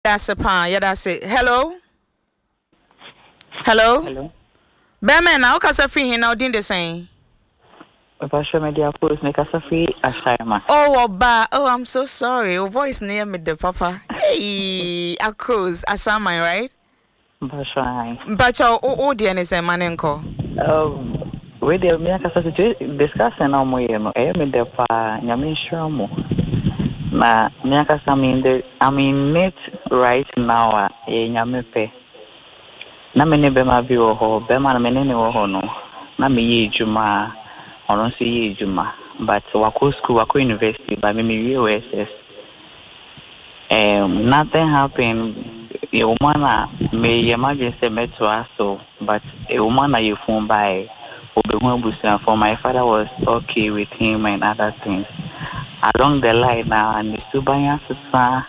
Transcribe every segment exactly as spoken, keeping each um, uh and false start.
That's a pan. Yeah, that's it. Hello? Hello? Hello. Bemen, now kasa free here now din the same. Pastor Media Post make us free Ashayama. Oh, Oba. Oh, I'm so sorry. Your voice near me the papa. Hey, Akos, Asama, right? Pastor. But your oh dear is a manenko. Um we dey me akasa situation discussing na mo ye no e me dey pa nyame nhira mo. Na me akasa me dey I mean it right now a e nyame pe. Na me ne be ma bi wo ho, be ma na me ne ne wo ho no. Na me ye ejuma, ono si ye ejuma. But wako school, wako university, but me me O S S. Um, nothing happened. A woman may imagine say met to us so, but a woman you phone by for my father was okay with him and other things. Along the line now, and the Subaya Sasa.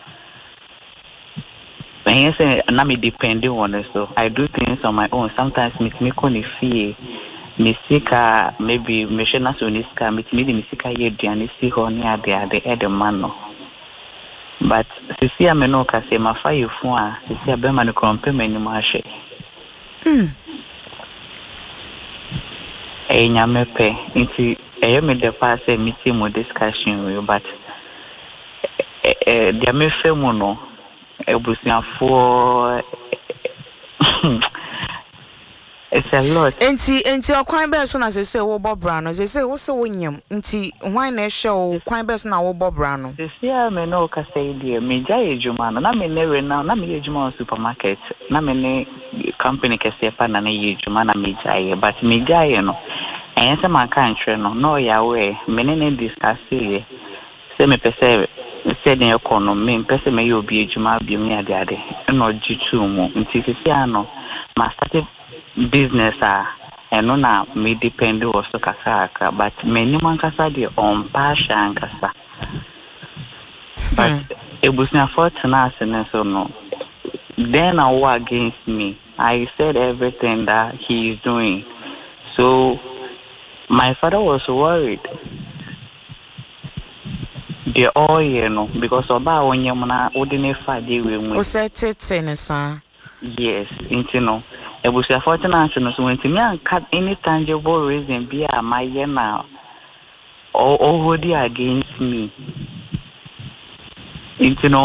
When you say I'm depending on it, so I do things on my own. Sometimes me me koni fee. Misika maybe meshena soniska mit me misika ye diani si ho ni ade ade e de mano but sisi ameno ka se mafa yifu a sisi abema ne kompe mani ma hye mm e nyame pe nti e me de pass e miti mo discussion we but e dia me fe mu no e busiafo it's a lot. Enti enti okwan be so na se se wo bobra no se se wo se wo nyam nti hwan na ehwe kwan be so na wo bobra no se sia me no ka say die me ja ejuma no na me newe na na me ejuma on supermarket na me ne company ke se pa na na ejuma na me ja ye but me ja ye no en se man kan twe no no ya we me ne ne discuss ye se me pese se ne economy me pese me yo bi ejuma bi me ade ade no jitu mu nti se sia no ma start business ah eno na me depend also kasaka but many man kasa de on passion kasa but it was not fortunate and so no then I war against me I said everything that he is doing so my father was worried the all you know because oba wonyem na odine fa de we mu o se tete ne sa yes you know it was a fortunate no so when me and cut any tangible reason be a my na or already against me you know